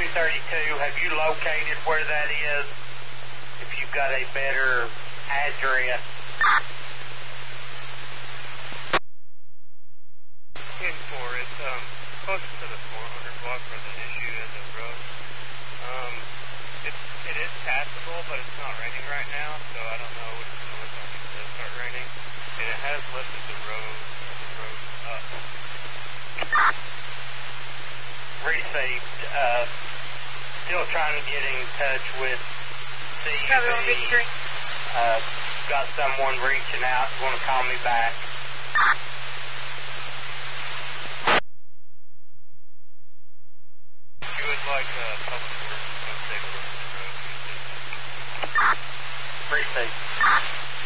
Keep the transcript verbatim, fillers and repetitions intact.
thirty-two, have you located where that is? If you've got a better address. ten four, it's um, closer to the four hundred block where the issue is of road. Um, it's, it is passable, but it's not raining right now, so I don't know what it's going to look like if it does start raining. And it has lifted the road, the road up. Received. Uh, still trying to get in touch with C U B. Uh, got someone reaching out. Want to call me back.